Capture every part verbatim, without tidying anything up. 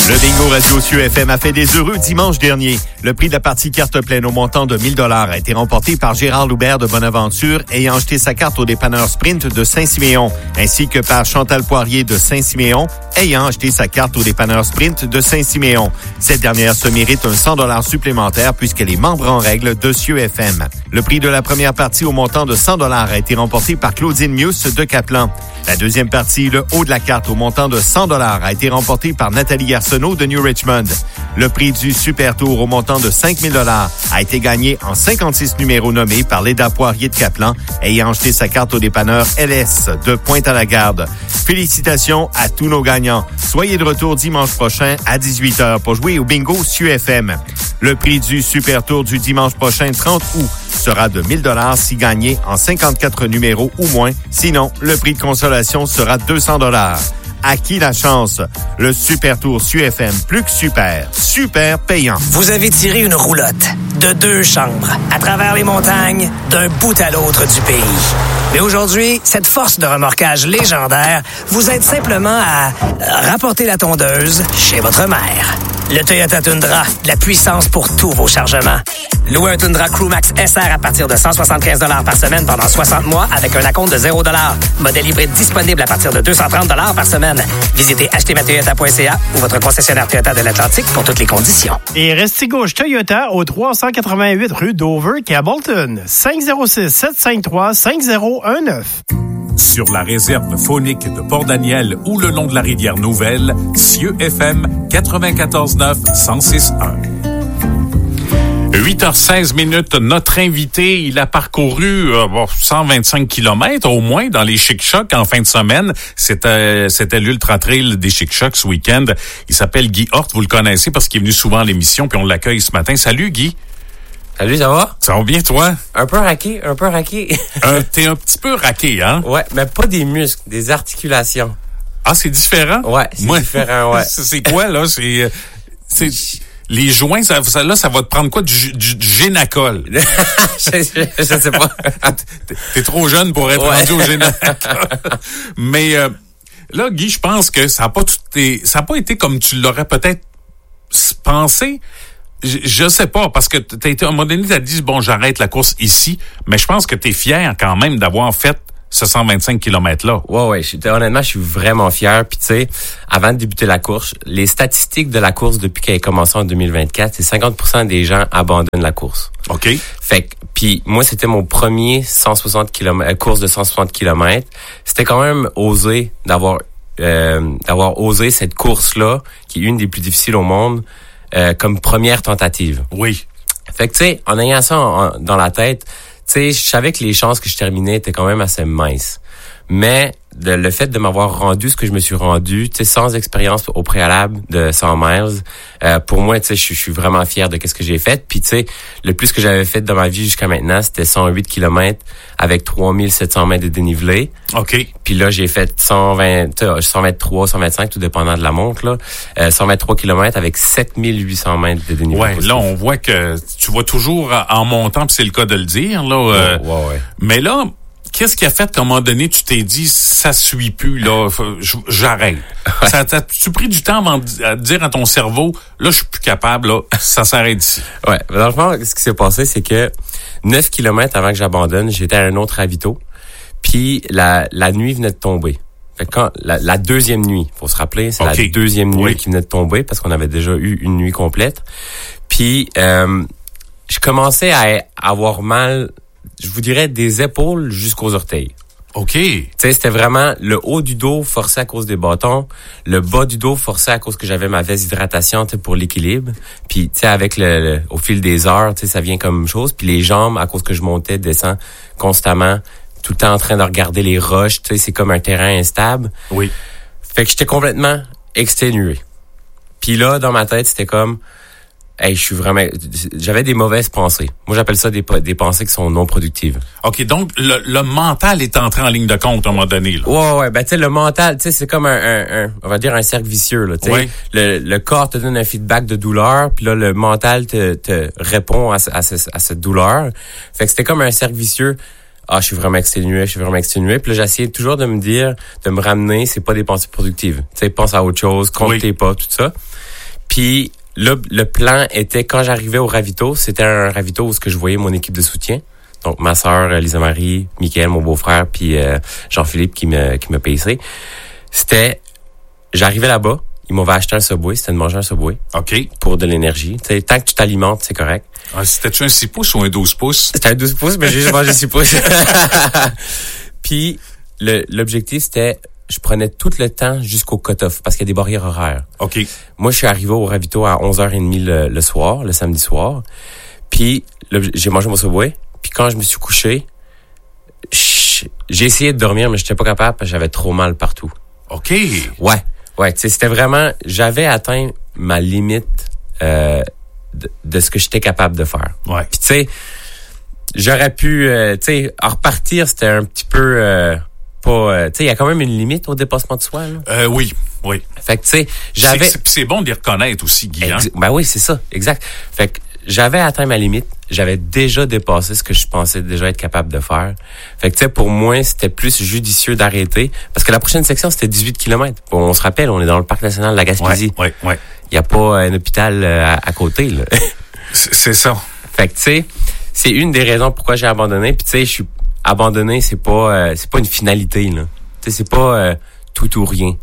Le bingo radio S U F M a fait des heureux dimanche dernier. Le prix de la partie carte pleine au montant de mille dollars a été remporté par Gérard Loubert de Bonaventure ayant acheté sa carte au dépanneur Sprint de Saint-Siméon, ainsi que par Chantal Poirier de Saint-Siméon ayant acheté sa carte au dépanneur Sprint de Saint-Siméon. Cette dernière se mérite un cent dollars supplémentaire puisqu'elle est membre en règle de S U F M. Le prix de la première partie au montant de cent dollars a été remporté par Claudine Mius de Caplan. La deuxième partie, le haut de la carte au montant de cent dollars a été remporté par Nathalie Arsenault de New Richmond. Le prix du Super Tour au montant de cinq mille dollars a été gagné en cinquante-six numéros nommés par Léda Poirier de Caplan, ayant acheté sa carte au dépanneur L S de Pointe-à-la-Garde. Félicitations à tous nos gagnants. Soyez de retour dimanche prochain à dix-huit heures pour jouer au bingo S U F M. Le prix du Super Tour du dimanche prochain, trente août, sera de mille dollars si gagné en cinquante-quatre numéros ou moins. Sinon, le prix de consolation sera deux cents dollars. À qui la chance? Le Super Tour S U F M, plus que super, super payant. Vous avez tiré une roulotte de deux chambres à travers les montagnes d'un bout à l'autre du pays. Mais aujourd'hui, cette force de remorquage légendaire vous aide simplement à rapporter la tondeuse chez votre mère. Le Toyota Tundra, de la puissance pour tous vos chargements. Louez un Tundra Crewmax S R à partir de cent soixante-quinze dollars par semaine pendant soixante mois avec un acompte de zéro dollars. Modèle hybride disponible à partir de deux cent trente dollars par semaine. Visitez acheter ma toyota point c a ou votre concessionnaire Toyota de l'Atlantique pour toutes les conditions. Et restez gauche Toyota au trois cent quatre-vingt-huit rue Dover, Campbellton. cinq zéro six, sept cinq trois, cinq zéro un neuf. Sur la réserve faunique de Port-Daniel ou le long de la rivière Nouvelle, S U F M quatre-vingt-quatorze neuf, cent six un. huit heures seize minutes, notre invité, il a parcouru euh, cent vingt-cinq kilomètres au moins dans les Chic-Chocs en fin de semaine. C'était c'était l'Ultra Trail des Chic-Chocs ce week-end. Il s'appelle Guy Hort, vous le connaissez parce qu'il est venu souvent à l'émission, puis on l'accueille ce matin. Salut Guy. Salut, ça va? Ça va bien, toi? Un peu raqué, un peu raqué. euh, t'es un petit peu raqué, hein? Ouais, mais pas des muscles, des articulations. Ah, c'est différent? Ouais, c'est Moi, différent, ouais. C'est quoi, là? C'est... c'est... Les joints, ça, ça, là, ça va te prendre quoi? Du, du, du Génacol? je, je, je sais pas. T'es, t'es trop jeune pour être ouais. rendu au Génacol. Mais euh, là, Guy, je pense que ça n'a pas, tout été, ça a pas été comme tu l'aurais peut-être pensé. Je, je sais pas, parce que t'as été, à un moment donné, t'as dit, bon, j'arrête la course ici, mais je pense que t'es fier quand même d'avoir fait ce cent vingt-cinq kilomètres-là. Ouais, ouais. Je, honnêtement, je suis vraiment fier. Puis tu sais, avant de débuter la course, les statistiques de la course depuis qu'elle a commencé en deux mille vingt-quatre, c'est cinquante pour cent des gens abandonnent la course. OK. Fait que, puis moi, c'était mon premier cent soixante kilomètres, course de cent soixante kilomètres. C'était quand même osé d'avoir, euh, d'avoir osé cette course-là, qui est une des plus difficiles au monde, euh, comme première tentative. Oui. Fait que tu sais, en ayant ça en, en, dans la tête, tu sais, je savais que les chances que je terminais étaient quand même assez minces. Mais de, le fait de m'avoir rendu ce que je me suis rendu, tu sais, sans expérience au préalable de cent miles, euh, pour moi, tu sais, je suis vraiment fier de qu'est-ce que j'ai fait. Puis tu sais, le plus que j'avais fait dans ma vie jusqu'à maintenant, c'était cent huit kilomètres avec trois mille sept cents mètres de dénivelé. OK. Puis là, j'ai fait cent vingt, cent vingt-trois, cent vingt-cinq, tout dépendant de la montre, là. Euh, cent vingt-trois kilomètres avec sept mille huit cents mètres de dénivelé. Ouais, là, on voit que tu vas toujours en montant, puis c'est le cas de le dire, là. Euh, ouais, ouais, ouais. Mais là, qu'est-ce qui a fait qu'à un moment donné, tu t'es dit, ça suit plus, là, j'arrête. Ouais. Ça, t'as-tu pris du temps avant de dire à ton cerveau, là, je suis plus capable, là, ça s'arrête ici? Ouais, dans le fond, ce qui s'est passé, c'est que neuf kilomètres avant que j'abandonne, j'étais à un autre ravito, puis la, la nuit venait de tomber. Fait que quand, la, la deuxième nuit, faut se rappeler, c'est okay. La deuxième nuit oui. qui venait de tomber, parce qu'on avait déjà eu une nuit complète. Puis, euh, je commençais à avoir mal, je vous dirais, des épaules jusqu'aux orteils. OK. Tu sais, c'était vraiment le haut du dos forcé à cause des bâtons, le bas du dos forcé à cause que j'avais ma veste d'hydratation, tu sais, pour l'équilibre. Puis, tu sais, avec le, le, au fil des heures, tu sais, ça vient comme chose. Puis les jambes, à cause que je montais, descends constamment, tout le temps en train de regarder les roches, tu sais, c'est comme un terrain instable. Oui. Fait que j'étais complètement exténué. Puis là, dans ma tête, c'était comme, hey, je suis vraiment, j'avais des mauvaises pensées. Moi, j'appelle ça des, des pensées qui sont non productives. OK, donc le, le mental est entré en ligne de compte à un moment donné, là. Ouais, ouais, ben tu sais, le mental, tu sais, c'est comme un, un, un, on va dire un cercle vicieux, là. Tu sais, ouais. le, le corps te donne un feedback de douleur, puis là, le mental te, te répond à, à, à cette douleur. Fait que c'était comme un cercle vicieux. Ah, je suis vraiment exténué, je suis vraiment exténué. Puis là, j'essayais toujours de me dire, de me ramener, c'est pas des pensées productives. Tu sais, pense à autre chose, compte oui. tes pas, tout ça. Puis là, le plan était, quand j'arrivais au ravito, c'était un ravito où ce que je voyais mon équipe de soutien. Donc, ma sœur, Lisa-Marie, Mickaël, mon beau-frère, puis euh, Jean-Philippe qui me qui me paissait. C'était, j'arrivais là-bas, ils m'avaient acheté un Subway, c'était de manger un Subway. OK. Pour de l'énergie. Tu sais, tant que tu t'alimentes, c'est correct. Ah, c'était-tu un six pouces ou un douze pouces? C'était un douze pouces, mais j'ai juste mangé six pouces. Puis, le, l'objectif, c'était, je prenais tout le temps jusqu'au cut-off, parce qu'il y a des barrières horaires. OK. Moi, je suis arrivé au ravito à onze heures trente le, le soir, le samedi soir. Puis, le, j'ai mangé mon Subway. Puis quand je me suis couché, j'ai essayé de dormir, mais j'étais pas capable parce que j'avais trop mal partout. OK. Ouais. Ouais, tu sais, c'était vraiment, j'avais atteint ma limite euh, de, de ce que j'étais capable de faire. Ouais. Puis tu sais, j'aurais pu, euh, tu sais, en repartir, c'était un petit peu euh, pas, euh, tu sais, il y a quand même une limite au dépassement de soi, là. Euh, oui, oui. Fait que tu sais, j'avais. C'est, c'est bon de les reconnaître aussi, Guy. Hein? Ex- ben oui, c'est ça, exact. Fait que j'avais atteint ma limite. J'avais déjà dépassé ce que je pensais déjà être capable de faire. Fait que, tu sais, pour moi, c'était plus judicieux d'arrêter. Parce que la prochaine section, c'était dix-huit kilomètres. Bon, on se rappelle, on est dans le parc national de la Gaspésie. Oui, oui, oui. Il n'y a pas un hôpital à, à côté, là. C'est, c'est ça. Fait que, tu sais, c'est une des raisons pourquoi j'ai abandonné. Puis, tu sais, je suis abandonné, c'est pas, euh, c'est pas une finalité, là. Tu sais, c'est pas euh, tout ou rien.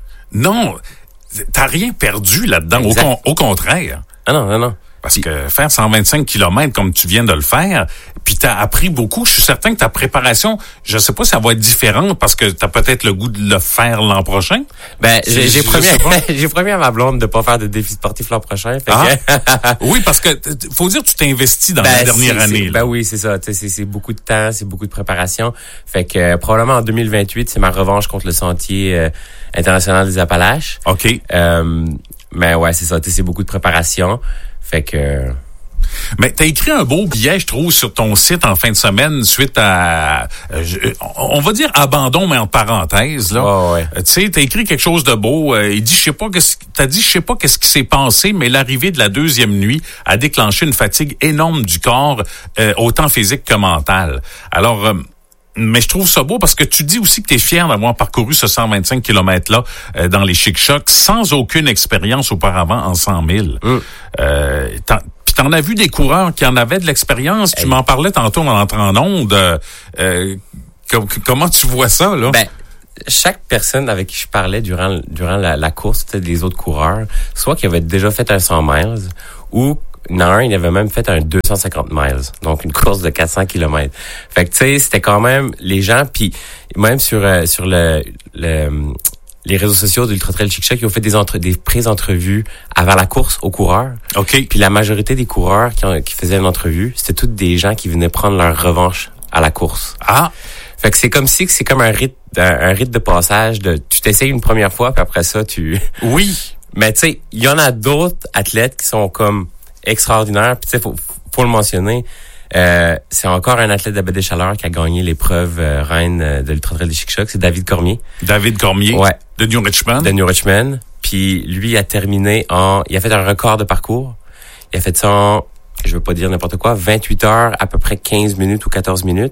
Non, t'as rien perdu là-dedans. Au, con, au contraire. Ah non, non, non. Parce puis, que faire cent vingt-cinq kilomètres comme tu viens de le faire, puis t'as appris beaucoup. Je suis certain que ta préparation, je sais pas si ça va être différent parce que t'as peut-être le goût de le faire l'an prochain. Ben, j'ai, j'ai, promis, j'ai promis à ma blonde de pas faire de défi sportif l'an prochain. Fait ah. que... oui, parce que faut dire que tu t'es investi dans ben, la dernière c'est, année. C'est, ben oui, c'est ça. C'est, c'est beaucoup de temps, c'est beaucoup de préparation. Fait que euh, probablement en deux mille vingt-huit, c'est ma revanche contre le sentier euh, international des Appalaches. OK. Euh, mais ouais, c'est ça. C'est beaucoup de préparation. Fait que... Mais t'as écrit un beau billet, je trouve, sur ton site en fin de semaine suite à, euh, je, on va dire abandon, mais en parenthèse là. Oh, ouais. euh, tu sais, t'as écrit quelque chose de beau. Euh, il dit, je sais pas, qu'est-ce, t'as dit, je sais pas qu'est-ce qui s'est passé, mais l'arrivée de la deuxième nuit a déclenché une fatigue énorme du corps, euh, autant physique que mentale. Alors. Euh, Mais je trouve ça beau parce que tu dis aussi que tu es fier d'avoir parcouru ce cent vingt-cinq kilomètres-là euh, dans les Chic-Chocs sans aucune expérience auparavant en cent mille. Mm. Euh, t'en, puis t'en as vu des coureurs qui en avaient de l'expérience. Hey. Tu m'en parlais tantôt en entrant en onde. Euh, com- comment tu vois ça, là? Ben, chaque personne avec qui je parlais durant, durant la, la course, c'était des autres coureurs, soit qui avaient déjà fait un cent miles ou non, il avait même fait un deux cent cinquante miles, donc une course de quatre cents kilomètres. Fait que tu sais, c'était quand même les gens, puis même sur euh, sur le, le les réseaux sociaux d'Ultra Trail Chic-Choc, ils ont fait des entre des prises entrevues avant la course aux coureurs. OK. Puis la majorité des coureurs qui, ont, qui faisaient une entrevue, c'était toutes des gens qui venaient prendre leur revanche à la course. Ah. Fait que c'est comme si c'est comme un rite un, un rite de passage de tu t'essayes une première fois puis après ça tu Oui. Mais tu sais, il y en a d'autres athlètes qui sont comme extraordinaire. Puis tu sais, faut, faut le mentionner. Euh, c'est encore un athlète de Baie des Chaleurs qui a gagné l'épreuve euh, reine euh, de l'Ultra Trail des Chic-Chocs. C'est David Cormier. David Cormier. Ouais. De New Richmond. De New Richmond. Puis lui a terminé en... Il a fait un record de parcours. Il a fait ça en, je veux pas dire n'importe quoi, vingt-huit heures, à peu près quinze minutes ou quatorze minutes.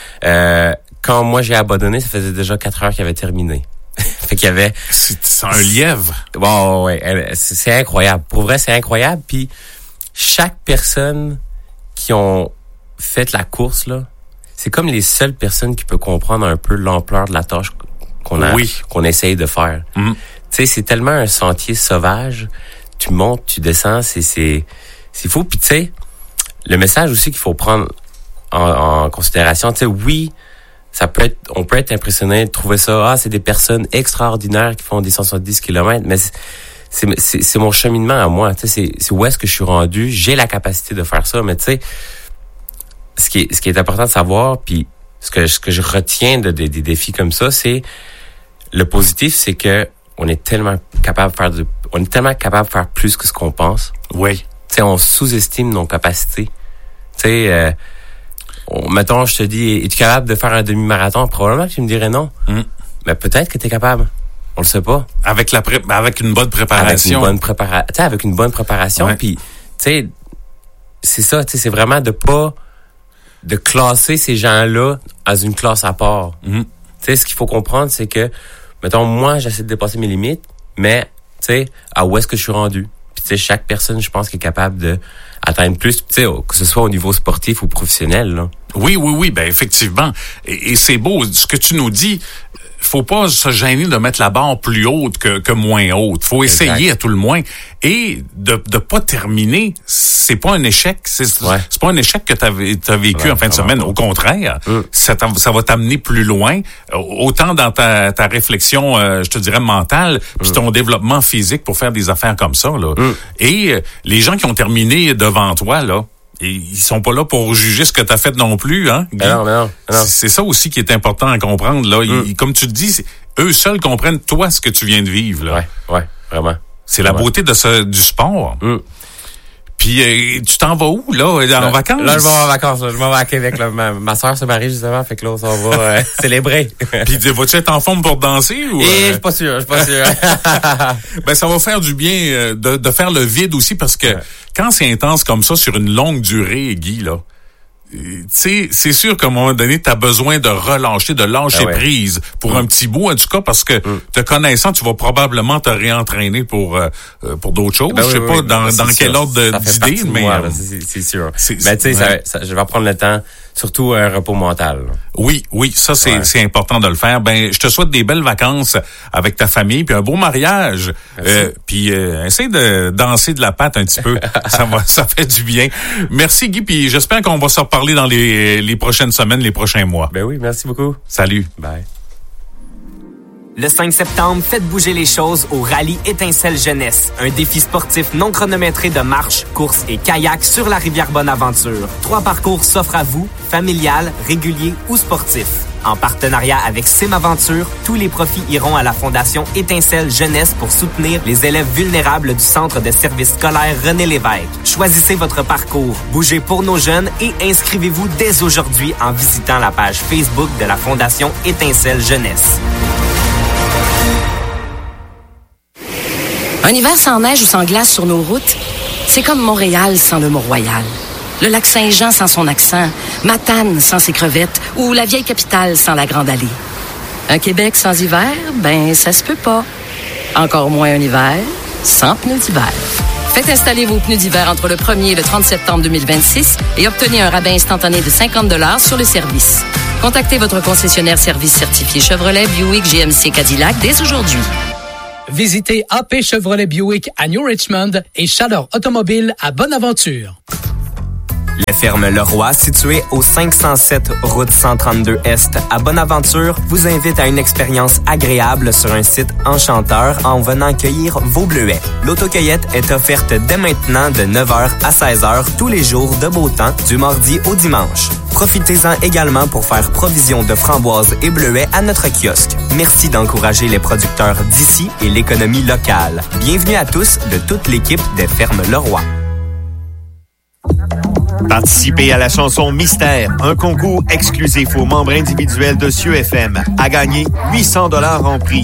Euh, quand moi j'ai abandonné, ça faisait déjà quatre heures qu'il avait terminé. Fait qu'il y avait... C'est, c'est un lièvre. Bon, ouais. C'est, c'est incroyable. Pour vrai, c'est incroyable. Puis chaque personne qui ont fait la course, là, c'est comme les seules personnes qui peuvent comprendre un peu l'ampleur de la tâche qu'on a, oui. qu'on essaye de faire. Mm. Tu sais, c'est tellement un sentier sauvage. Tu montes, tu descends, c'est, c'est, c'est fou. Puis tu sais, le message aussi qu'il faut prendre en, en considération, tu sais, oui, ça peut être, on peut être impressionné de trouver ça, ah, c'est des personnes extraordinaires qui font des cent soixante-dix kilomètres, mais c'est, C'est, c'est, c'est mon cheminement à moi. Tu sais, c'est, c'est où est-ce que je suis rendu. J'ai la capacité de faire ça, mais tu sais, ce qui est, ce qui est important de savoir, puis ce que, ce que je retiens de, de, des défis comme ça, c'est le positif, c'est que on est tellement capable de faire de, on est tellement capable de faire plus que ce qu'on pense. Oui. Tu sais, on sous-estime nos capacités. Tu sais, euh, on, mettons, je te dis, es-tu capable de faire un demi-marathon? Probablement que tu me dirais non. Mm. Mais peut-être que t'es capable. On le sait pas. Avec la pré- avec une bonne préparation. Avec une bonne préparation. Tu sais, avec une bonne préparation. Ouais. Puis, tu sais, c'est ça. Tu sais, c'est vraiment de pas de classer ces gens-là dans une classe à part. Mm-hmm. Tu sais, ce qu'il faut comprendre, c'est que, mettons, moi, j'essaie de dépasser mes limites, mais tu sais, à où est-ce que je suis rendu. Puis Puis tu sais, chaque personne, je pense, qui est capable de atteindre plus, tu sais, que ce soit au niveau sportif ou professionnel, là. Oui, oui, oui, ben effectivement. Et, et c'est beau, ce que tu nous dis. Faut pas se gêner de mettre la barre plus haute que, que moins haute. Faut essayer exact. À tout le moins. Et de de pas terminer, c'est pas un échec. C'est, ouais. c'est pas un échec que t'as, t'as vécu ouais, en fin de semaine. Au contraire, mm. ça, ça va t'amener plus loin. Autant dans ta, ta réflexion, euh, je te dirais, mentale, puis mm. ton développement physique pour faire des affaires comme ça, là. Mm. Et euh, les gens qui ont terminé devant toi, là, et ils sont pas là pour juger ce que tu as fait non plus, hein, Guy? Non, non, non. C'est, c'est ça aussi qui est important à comprendre, là. Mm. Ils, comme tu le dis, eux seuls comprennent, toi, ce que tu viens de vivre, là. Ouais, ouais, vraiment. C'est vraiment. La beauté de ce, du sport. Mm. Puis, euh, tu t'en vas où, là, en là, vacances? Là, je vais en vacances, là. Je m'en vais à Québec, là. Ma, ma soeur se marie, justement, fait que là, on s'en va euh, célébrer. Puis, vas-tu être en forme pour danser ou? Et euh... je suis pas sûr, je suis pas sûr. Ben, ça va faire du bien euh, de, de faire le vide aussi, parce que ouais. quand c'est intense comme ça, sur une longue durée, Guy, là, tu sais, c'est sûr qu'à un moment donné, tu as besoin de relâcher, de lâcher ah ouais. prise pour mmh. un petit bout, en tout cas, parce que mmh. te connaissant, tu vas probablement te réentraîner pour euh, pour d'autres choses. Ben je sais oui, pas oui, dans, dans quel ordre de, d'idée, mais... Moi, là, c'est, c'est sûr. C'est, mais tu sais, ouais. je vais prendre le temps, surtout un repos mental. Là. Oui, oui, ça, c'est, ouais. c'est important de le faire. Ben, je te souhaite des belles vacances avec ta famille, puis un beau mariage. Euh, puis euh, essaye de danser de la patte un petit peu. ça va, ça fait du bien. Merci, Guy, puis j'espère qu'on va se reparler dans les, les prochaines semaines, les prochains mois. Ben oui, merci beaucoup. Salut. Bye. Le cinq septembre, faites bouger les choses au Rallye Étincelle Jeunesse, un défi sportif non chronométré de marche, course et kayak sur la rivière Bonaventure. Trois parcours s'offrent à vous, familial, régulier ou sportif. En partenariat avec Simaventure, tous les profits iront à la Fondation Étincelle Jeunesse pour soutenir les élèves vulnérables du Centre de services scolaires René Lévesque. Choisissez votre parcours, bougez pour nos jeunes et inscrivez-vous dès aujourd'hui en visitant la page Facebook de la Fondation Étincelle Jeunesse. Un hiver sans neige ou sans glace sur nos routes, c'est comme Montréal sans le Mont-Royal. Le lac Saint-Jean sans son accent, Matane sans ses crevettes ou la vieille capitale sans la Grande Allée. Un Québec sans hiver, ben ça se peut pas. Encore moins un hiver sans pneus d'hiver. Faites installer vos pneus d'hiver entre le premier et le trente septembre deux mille vingt-six et obtenez un rabais instantané de cinquante dollars sur le service. Contactez votre concessionnaire service certifié Chevrolet, Buick, G M C, Cadillac dès aujourd'hui. Visitez A P Chevrolet Buick à New Richmond et Chaleur Automobile à Bonaventure. Les fermes Leroy, situées au cinq cent sept route cent trente-deux Est à Bonaventure, vous invitent à une expérience agréable sur un site enchanteur en venant cueillir vos bleuets. L'autocueillette est offerte dès maintenant de neuf heures à seize heures tous les jours de beau temps, du mardi au dimanche. Profitez-en également pour faire provision de framboises et bleuets à notre kiosque. Merci d'encourager les producteurs d'ici et l'économie locale. Bienvenue à tous de toute l'équipe des fermes Leroy. Participez à la chanson Mystère, un concours exclusif aux membres individuels de C I E F M. À gagner huit cents dollars en prix.